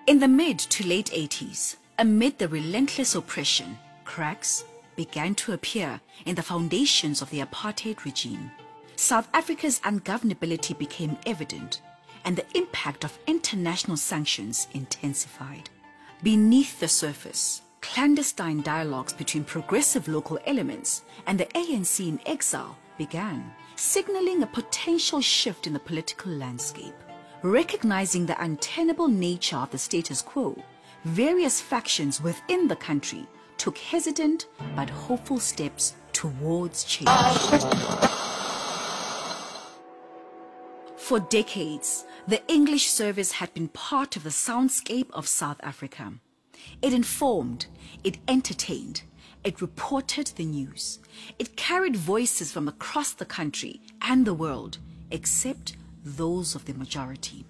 In the mid to late 80s, amid the relentless oppression, cracks began to appear in the foundations of the apartheid regime. South Africa's ungovernability became evident, and the impact of international sanctions intensified. Beneath the surface, clandestine dialogues between progressive local elements and the ANC in exile began, signaling a potential shift in the political landscape. Recognizing the untenable nature of the status quo, various factions within the country took hesitant but hopeful steps towards change. For decades, the English service had been part of the soundscape of South Africa. It informed, it entertained, it reported the news. It carried voices from across the country and the world, except those of the majority.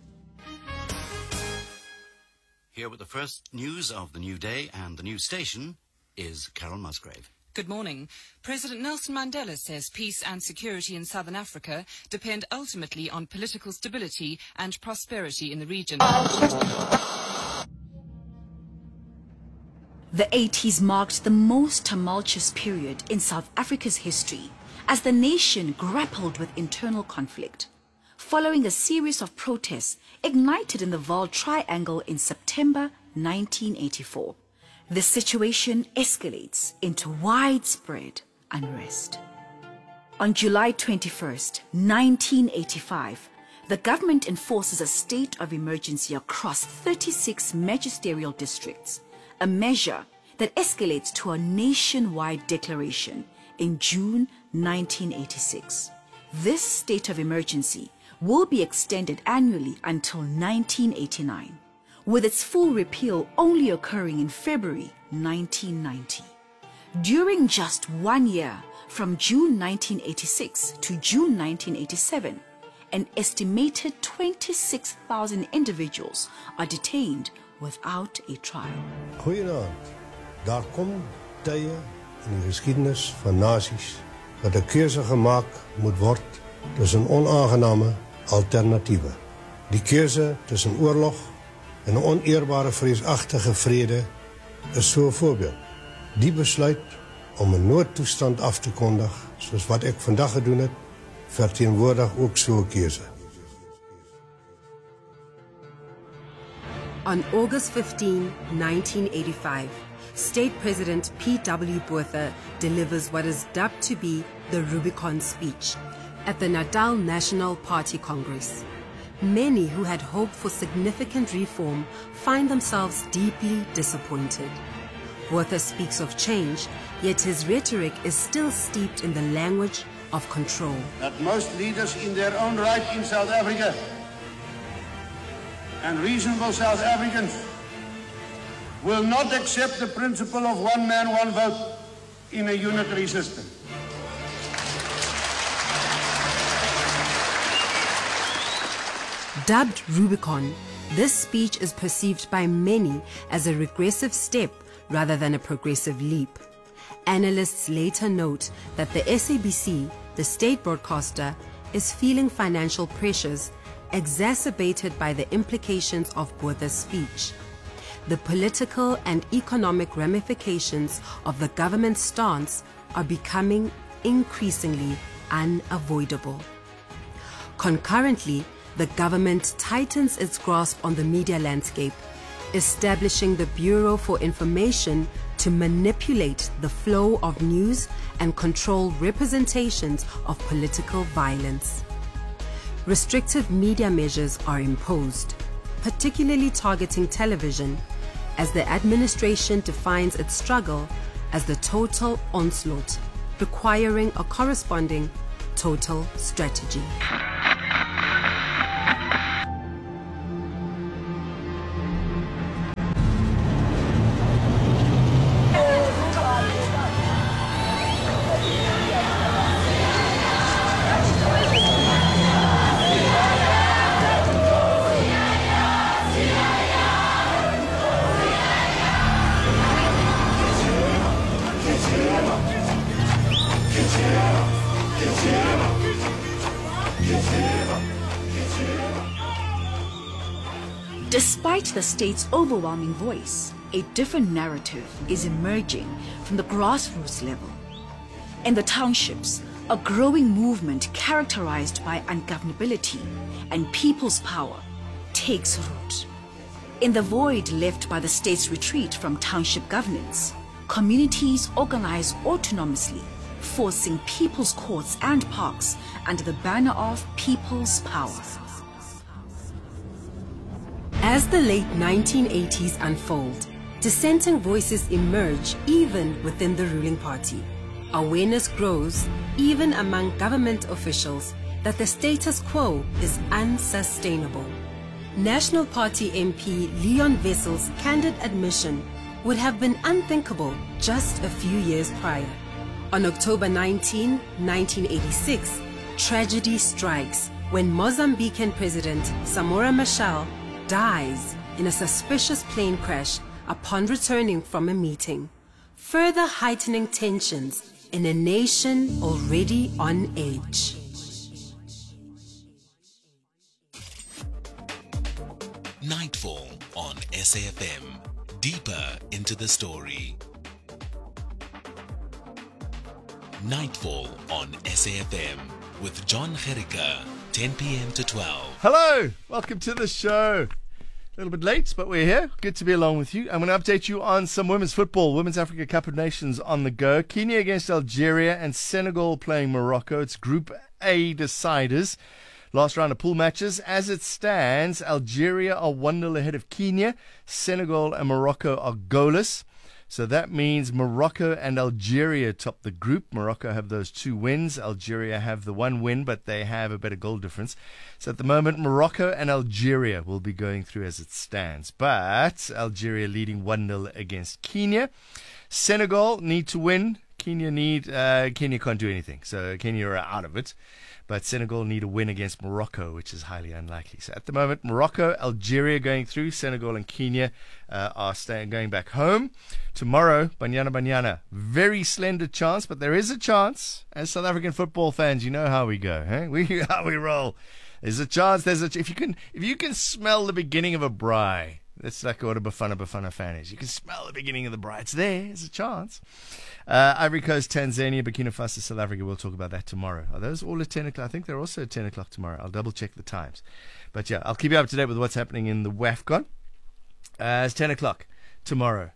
Here with the first news of the new day and the new station is Carol Musgrave. Good morning. President Nelson Mandela says peace and security in Southern Africa depend ultimately on political stability and prosperity in the region. The 80s marked the most tumultuous period in South Africa's history as the nation grappled with internal conflict, following a series of protests ignited in the Vaal Triangle in September 1984. The situation escalates into widespread unrest. On July 21st, 1985, the government enforces a state of emergency across 36 magisterial districts, a measure that escalates to a nationwide declaration in June 1986. This state of emergency will be extended annually until 1989, with its full repeal only occurring in February 1990. During just 1 year, from June 1986 to June 1987, an estimated 26,000 individuals are detained without a trial. Goeienaand. Daar kom tye in die geskiedenis van nasies dat 'n keuse gemaak moet word tussen onaangename alternatiewe. Die keuse tussen oorlog en 'n oneerbare vreesagtige vrede is so 'n voorbeeld. Die besluit om 'n noodtoestand af te kondig, soos wat ek vandag gedoen het, verteenwoordig ook so 'n keuse. On August 15, 1985, State President P.W. Botha delivers what is dubbed to be the Rubicon speech at the Natal National Party Congress. Many who had hoped for significant reform find themselves deeply disappointed. Botha speaks of change, yet his rhetoric is still steeped in the language of control. That most leaders in their own right in South Africa and reasonable South Africans will not accept the principle of one man, one vote in a unitary system. Dubbed Rubicon, this speech is perceived by many as a regressive step rather than a progressive leap. Analysts later note that the SABC, the state broadcaster, is feeling financial pressures exacerbated by the implications of Botha's speech. The political and economic ramifications of the government's stance are becoming increasingly unavoidable. Concurrently, the government tightens its grasp on the media landscape, establishing the Bureau for Information to manipulate the flow of news and control representations of political violence. Restrictive media measures are imposed, particularly targeting television, as the administration defines its struggle as the total onslaught, requiring a corresponding total strategy. Despite the state's overwhelming voice, a different narrative is emerging from the grassroots level. In the townships, a growing movement characterized by ungovernability and people's power takes root. In the void left by the state's retreat from township governance, communities organize autonomously, forcing people's courts and parks under the banner of people's power. As the late 1980s unfold, dissenting voices emerge even within the ruling party. Awareness grows even among government officials that the status quo is unsustainable. National Party MP Leon Wessel's candid admission would have been unthinkable just a few years prior. On October 19, 1986, tragedy strikes when Mozambican President Samora Machel dies in a suspicious plane crash upon returning from a meeting, further heightening tensions in a nation already on edge. Nightfall on SAFM. Deeper into the story. Nightfall on SAFM with John Gericke, 10 p.m. to 12. Hello, welcome to the show. A little bit late, but we're here. Good to be along with you. I'm going to update you on some women's football. Women's Africa Cup of Nations on the go. Kenya against Algeria and Senegal playing Morocco. It's Group A deciders. Last round of pool matches. As it stands, Algeria are 1-0 ahead of Kenya. Senegal and Morocco are goalless. So that means Morocco and Algeria top the group. Morocco have those 2 wins. Algeria have the 1 win, but they have a better goal difference. So at the moment, Morocco and Algeria will be going through as it stands. But Algeria leading 1-0 against Kenya. Senegal need to win. Kenya can't do anything. So Kenya are out of it. But Senegal need a win against Morocco, which is highly unlikely. So at the moment, Morocco, Algeria going through. Senegal and Kenya are going back home. Tomorrow, Banyana. Very slender chance, but there is a chance. As South African football fans, you know how we go. How we roll. There's a chance. If you can smell the beginning of a braai. That's like what a Bafana fan is. You can smell the beginning of the braai. It's there. There's a chance. Ivory Coast, Tanzania, Burkina Faso, South Africa. We'll talk about that tomorrow. Are those all at 10 o'clock? I think they're also at 10 o'clock tomorrow. I'll double check the times. But yeah, I'll keep you up to date with what's happening in the WAFCON. It's 10 o'clock tomorrow.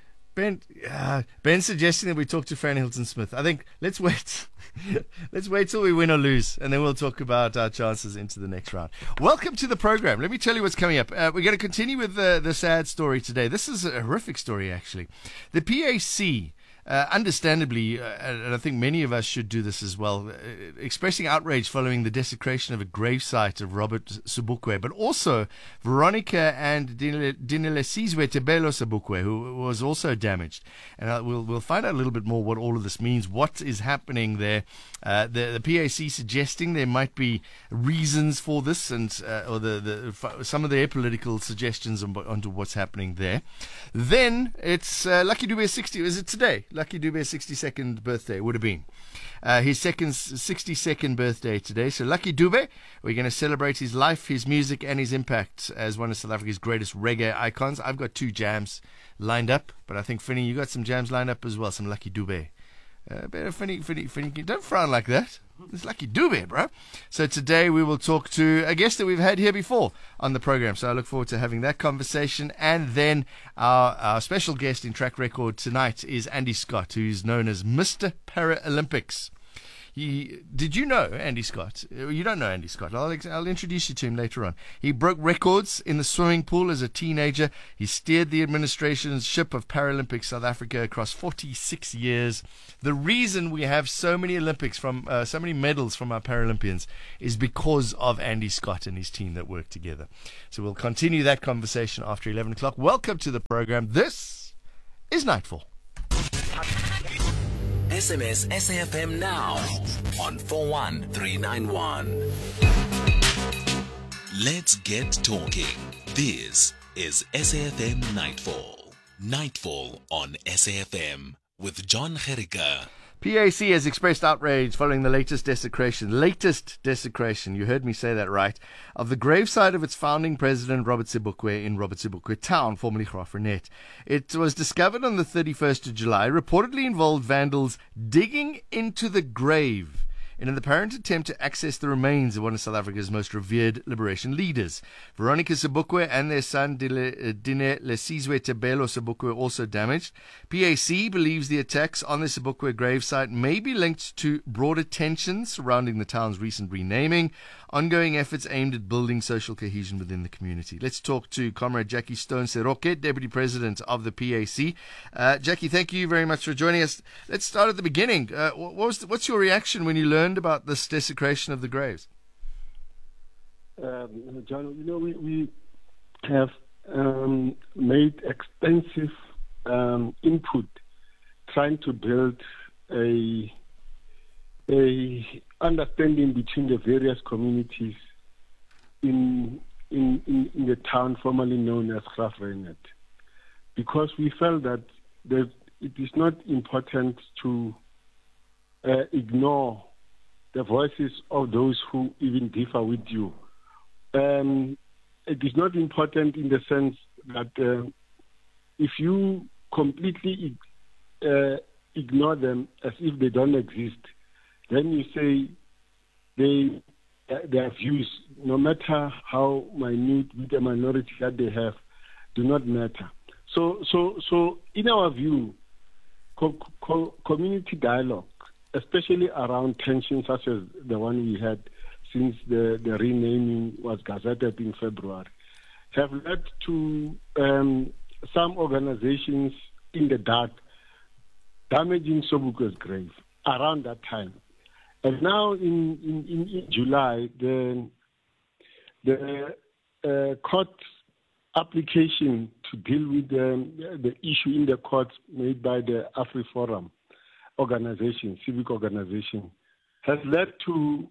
Ben's suggesting that we talk to Fran Hilton-Smith. I think let's wait. Let's wait till we win or lose, and then we'll talk about our chances into the next round. Welcome to the program. Let me tell you what's coming up. We're going to continue with the sad story today. This is a horrific story, actually. The PAC, understandably, and I think many of us should do this as well, expressing outrage following the desecration of a gravesite of Robert Sobukwe, but also Veronica and Dinelesizwe Tebelo Sobukwe, who was also damaged. And we'll find out a little bit more what all of this means, what is happening there. The PAC suggesting there might be reasons for this, and or some of their political suggestions onto what's happening there. Then it's Lucky Dube's 60. Is it today? Lucky Dube's 62nd birthday would have been. His 62nd birthday today. So Lucky Dube, we're going to celebrate his life, his music, and his impact as one of South Africa's greatest reggae icons. I've got 2 jams lined up, but I think, Finny, you got some jams lined up as well, some Lucky Dube. Finny, don't frown like that. It's Lucky Dube, bro. So today we will talk to a guest that we've had here before on the program. So I look forward to having that conversation. And then our special guest in track record tonight is Andy Scott, who's known as Mr. Paralympics. Did you know Andy Scott? You don't know Andy Scott. I'll introduce you to him later on. He broke records in the swimming pool as a teenager. He steered the administration's ship of Paralympics South Africa across 46 years. The reason we have so many Olympics so many medals from our Paralympians is because of Andy Scott and his team that work together. So we'll continue that conversation after 11 o'clock. Welcome to the program. This is Nightfall. SMS SAFM now on 41391. Let's get talking. This is SAFM Nightfall. Nightfall on SAFM with John Gericke. PAC has expressed outrage following the latest desecration, you heard me say that right, of the gravesite of its founding president, Robert Sobukwe, in Robert Sobukwe Town, formerly Graaff-Reinet. It was discovered on the 31st of July, reportedly involved vandals digging into the grave in an apparent attempt to access the remains of one of South Africa's most revered liberation leaders. Veronica Sobukwe and their son Dine Lesizwe Tebelo Sobukwe also damaged. PAC believes the attacks on the Sobukwe gravesite may be linked to broader tensions surrounding the town's recent renaming, ongoing efforts aimed at building social cohesion within the community. Let's talk to Comrade Jackie Stone-Seroke, Deputy President of the PAC. Jackie, thank you very much for joining us. Let's start at the beginning. What's your reaction when you learned about this desecration of the graves? John, we have made extensive input trying to build a understanding between the various communities in the town formerly known as Graaff-Reinet, because we felt that it is not important to ignore the voices of those who even differ with you. It is not important in the sense that if you completely ignore them as if they don't exist, then you say their views, no matter how minute with the minority that they have, do not matter. So in our view, community dialogue, especially around tensions such as the one we had since the renaming was gazetted in February, have led to some organizations in the dark damaging Sobukwe's grave around that time. And now in July, the court application to deal with the issue in the courts made by the AfriForum organization, civic organization, has led to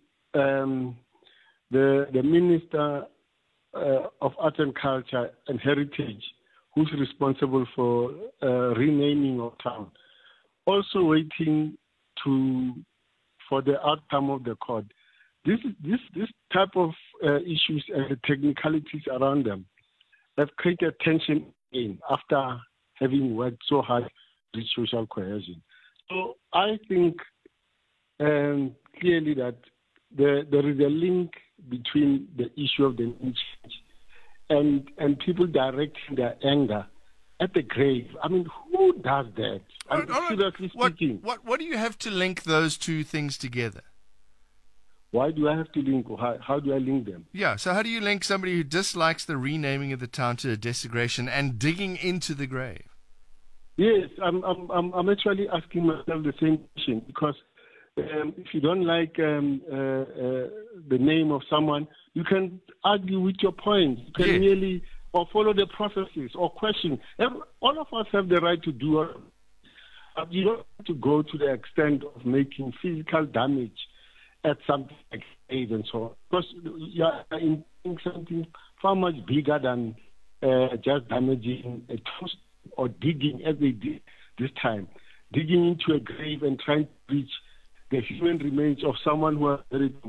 the Minister of Art and Culture and Heritage, who's responsible for renaming of town, also waiting for the outcome of the court. This type of issues and the technicalities around them have created tension after having worked so hard with social cohesion. So I think clearly that there is a link between the issue of the name change and people directing their anger at the grave. I mean, who does that? Seriously speaking. What do you have to link those two things together? Why do I have to link? How do I link them? Yeah, so how do you link somebody who dislikes the renaming of the town to a desecration and digging into the grave? Yes, I'm actually asking myself the same question, because if you don't like the name of someone, you can argue with your points. You can merely or follow the processes or question. All of us have the right to do it. You don't have to go to the extent of making physical damage at something like AIDS and so on, because you are in something far much bigger than just damaging a toast or digging, as they did this time, digging into a grave and trying to reach the human remains of someone who was buried in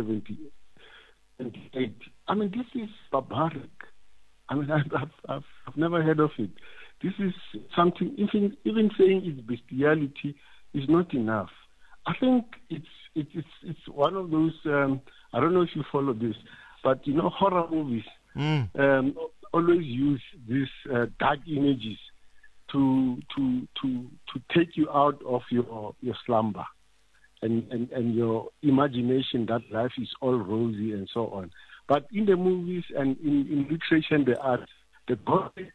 1978. I mean, this is barbaric. I mean, I've never heard of it. This is something, even saying it's bestiality is not enough. I think it's one of those, I don't know if you follow this, but horror movies always use these dark images to take you out of your slumber and your imagination that life is all rosy and so on. But in the movies and in literature and the arts, the gothic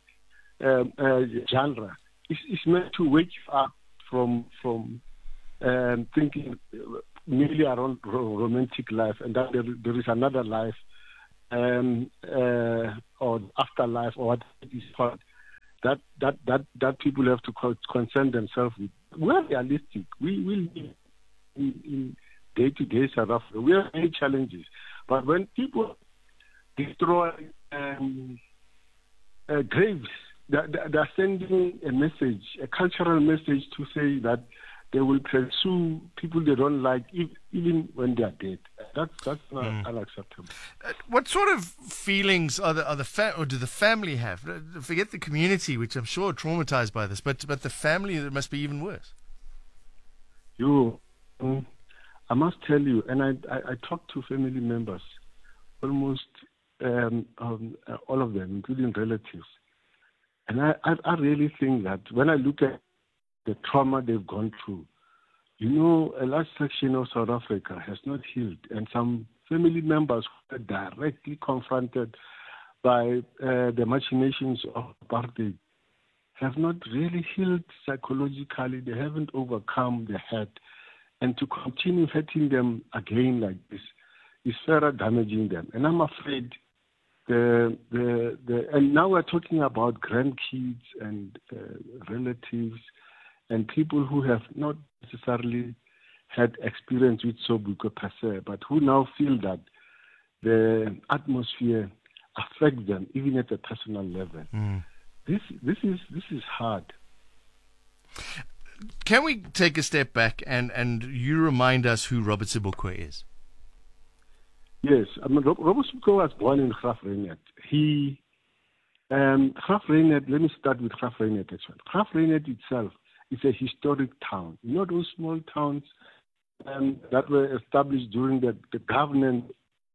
genre is meant to wake you up from thinking merely around romantic life, and that there is another life or afterlife, or what it is called, that people have to concern themselves with. We're realistic. We live in day-to-day South Africa. We have many challenges. But when people destroy graves, they're sending a message, a cultural message, to say that they will pursue people they don't like, even when they are dead. That's not unacceptable. What sort of feelings or do the family have? Forget the community, which I'm sure are traumatized by this, but the family, it must be even worse. I must tell you, and I talked to family members, almost all of them, including relatives, and I really think that when I look at the trauma they've gone through, a large section of South Africa has not healed, and some family members who are directly confronted by the machinations of apartheid have not really healed psychologically. They haven't overcome the hurt, and to continue hurting them again like this is further damaging them. And I'm afraid and now we're talking about grandkids and relatives and people who have not necessarily had experience with Sobukwe per se, but who now feel that the atmosphere affects them even at a personal level. This is hard. Can we take a step back and you remind us who Robert Sobukwe is? Yes, Robert Sobukwe was born in Graaff-Reinet. Graaff-Reinet, let me start with Graaff-Reinet actually. Graaff-Reinet itself is a historic town. Those small towns that were established during the governance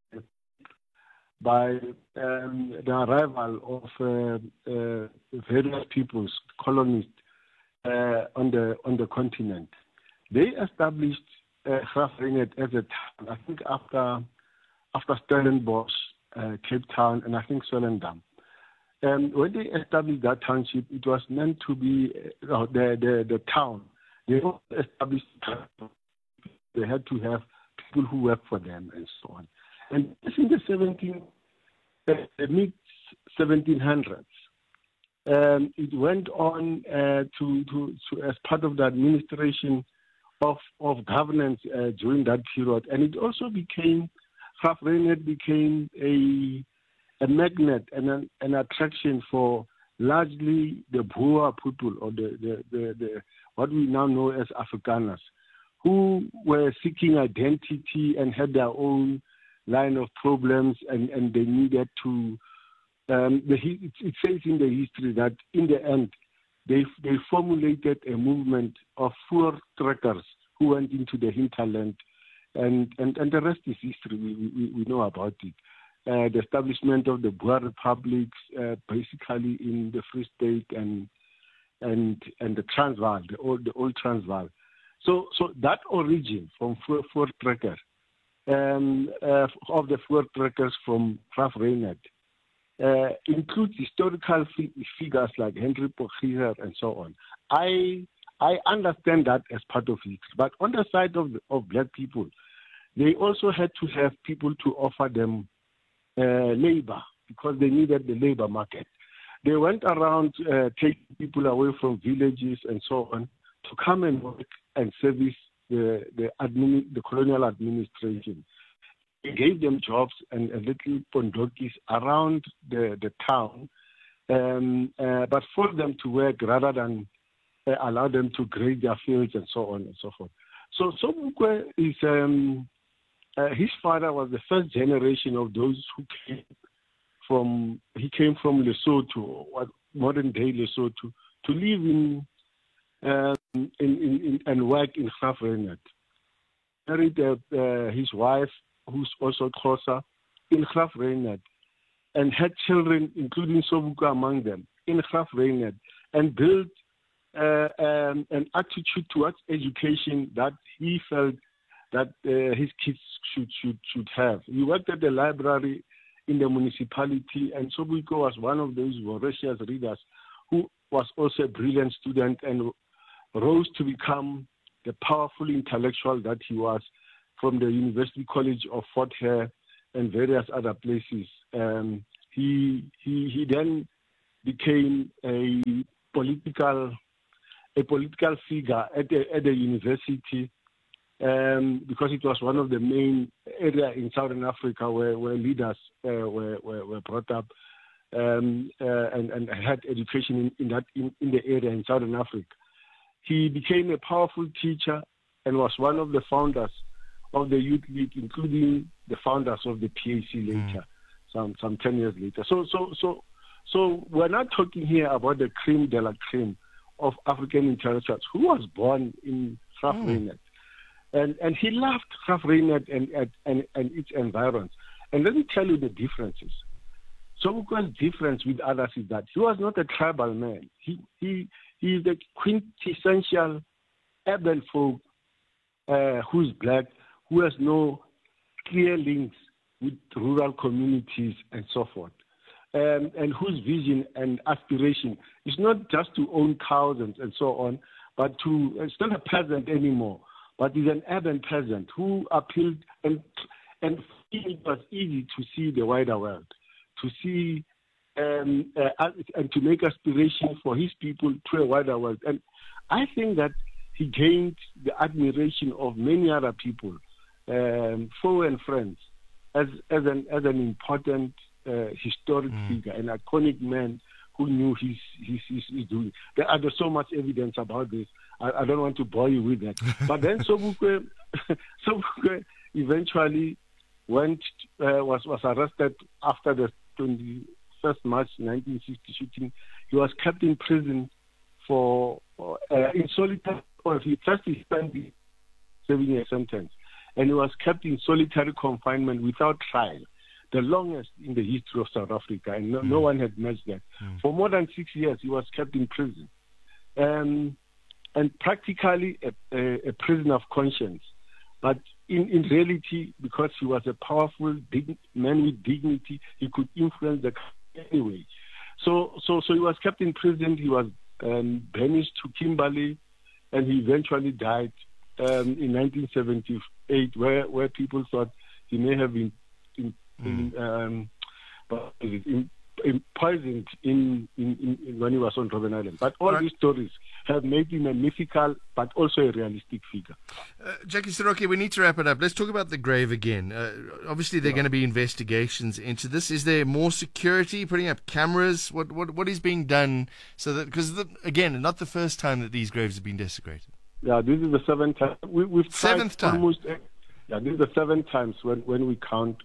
by the arrival of various peoples, colonists on the continent. They established Graaff-Reinet as a town, I think after Stellenbosch, Cape Town, and I think Swellendam. When they established that township, it was meant to be the town. They also established they had to have people who work for them and so on. And this in the mid-1700s. It went on to as part of the administration of governance during that period, and it also became Graaff-Reinet became a magnet and an attraction for largely the Boer people or the what we now know as Afrikaners, who were seeking identity and had their own line of problems, and they needed to. It says in the history that in the end they formulated a movement of voortrekkers who went into the hinterland, and the rest is history. We know about it. The establishment of the Boer republics, basically in the Free State and the Transvaal, the old Transvaal. So that origin from voortrekker of the voortrekkers from Graaff-Reinet includes historical figures like Henry Potgieter and so on. I understand that as part of it, but on the side of black people, they also had to have people to offer them labor because they needed the labor market. They went around taking people away from villages and so on to come and work and service the colonial administration. They gave them jobs and little pondokis around the town, but forced them to work rather than allow them to grade their fields and so on and so forth. So Sobukwe is his father was the first generation of those who came from Lesotho, what modern day Lesotho, to live in and work in Graaff-Reinet. Married his wife, who's also Xhosa, in Graaff-Reinet, and had children, including Sobukwe among them, in Graaff-Reinet, and built an attitude towards education that he felt that his kids should have. He worked at the library in the municipality, and Sobukwe was one of those voracious readers who was also a brilliant student and rose to become the powerful intellectual that he was from the University College of Fort Hare and various other places. He then became a political figure at the university because it was one of the main areas in Southern Africa where leaders were brought up and had education in the area in Southern Africa. he became a powerful teacher and was one of the founders of the Youth League, including the founders of the PAC later, some 10 years later. So we're not talking here about the creme de la creme of African intellectuals who was born in Graaff-Reinet. And he loved Graaff-Reinet and its environs. And let me tell you the differences. Sobukwe's difference with others is that he was not a tribal man. He is the quintessential urban folk who's black, who has no clear links with rural communities and so forth, and whose vision and aspiration is not just to own cows and so on, but it's not a peasant anymore, but is an urban peasant who appealed and it was easy to see the wider world, to see and to make aspiration for his people to a wider world. And I think that he gained the admiration of many other people, foe and friends, as an important historic figure, an iconic man who knew his doing. There's so much evidence about this. I don't want to bore you with that. But then Sobukwe eventually was arrested after the 21st March 1960 shooting. He was kept in prison in solitary. He spent 7-year sentence, and he was kept in solitary confinement without trial, the longest in the history of South Africa, and no one had matched that. For more than 6 years, he was kept in prison, and practically a prisoner of conscience. But in reality, because he was a powerful man with dignity, he could influence the country anyway. So he was kept in prison. He was banished to Kimberley, and he eventually died in 1978, where people thought he may have been poisoned when he was on Robben Island. But all these stories have made him a mythical but also a realistic figure. Jackie Soroke, we need to wrap it up. Let's talk about the grave again. Obviously, there are going to be investigations into this. Is there more security, putting up cameras? What is being done so that, because again, not the first time that these graves have been desecrated. Yeah, this is the seventh time. We've seventh time. This is the 7 times when we count.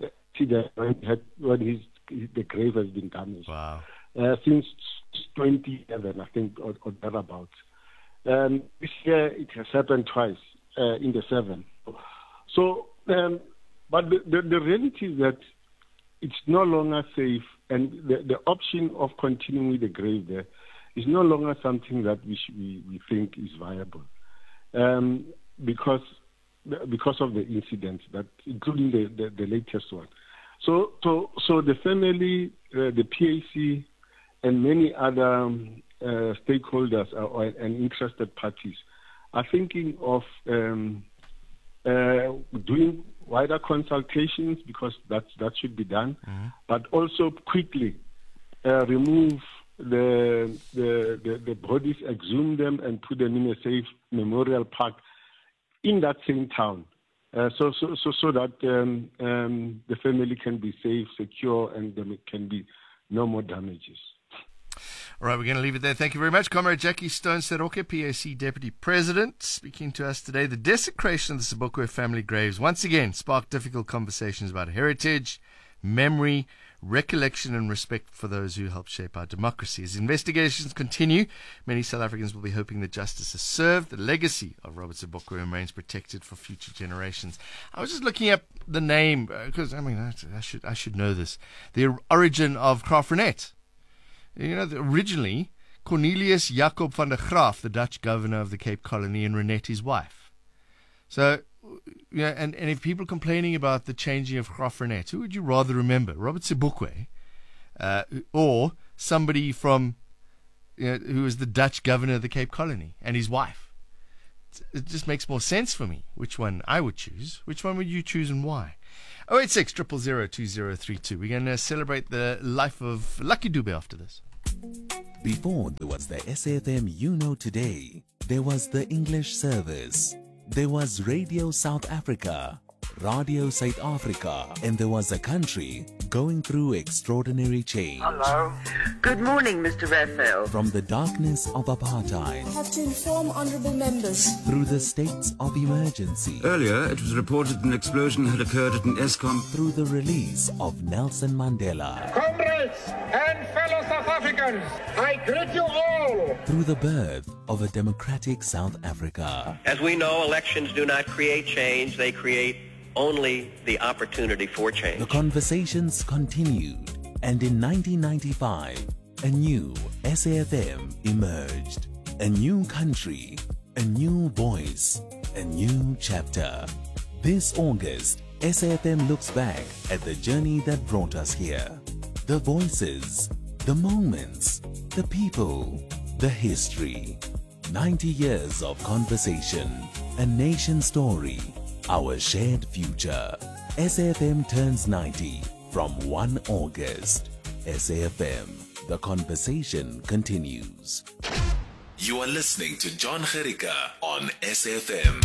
When the grave has been damaged. Wow. Since 2011, I think, or thereabouts. This year it has happened twice in the 7. So, but the reality is that it's no longer safe, and the option of continuing with the grave there is no longer something that we think is viable, because of the incidents that, including the latest one. So the family, the PAC, and many other stakeholders and interested parties are thinking of doing wider consultations, because that should be done, but also quickly remove the bodies, exhume them, and put them in a safe memorial park in that same town. So that the family can be safe, secure, and there can be no more damages. All right, we're going to leave it there. Thank you very much. Comrade Jackie Stone-Seroke, PAC Deputy President, speaking to us today. The desecration of the Sobukwe family graves once again sparked difficult conversations about heritage, memory, recollection, and respect for those who helped shape our democracy. As investigations continue, many South Africans will be hoping that justice is served. The legacy of Robert Sobukwe remains protected for future generations. I was just looking up the name, because I should know this. The origin of Graaff-Reinet. Originally Cornelius Jacob van der Graaf, the Dutch governor of the Cape Colony, and Reinet, his wife. So, and if people are complaining about the changing of Graaff-Reinet, who would you rather remember, Robert Sobukwe, or somebody from, who was the Dutch governor of the Cape Colony and his wife? It just makes more sense for me which one I would choose. Which one would you choose and why? 086 000 2032. We're going to celebrate the life of Lucky Dube after this. Before there was the SAFM You Know Today, there was the English service. There was Radio South Africa. Radio South Africa, and there was a country going through extraordinary change. Hello. Good morning, Mr. Raphael. From the darkness of apartheid. I have to inform honourable members. Through the states of emergency. Earlier, it was reported an explosion had occurred at an ESCOM. Through the release of Nelson Mandela. Comrades and fellow South Africans, I greet you all. Through the birth of a democratic South Africa. As we know, elections do not create change, they create only the opportunity for change. The conversations continued, and in 1995, a new SAFM emerged. A new country, a new voice, a new chapter. This August, SAFM looks back at the journey that brought us here. The voices, the moments, the people, the history. 90 years of conversation, a nation story, our shared future. SAFM turns 90 from 1 August. SAFM, the conversation continues. You are listening to John Gericka on SAFM.